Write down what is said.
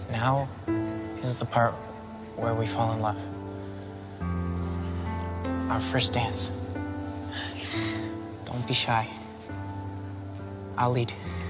Now is the part where we fall in love. Our first dance. Don't be shy. I'll lead.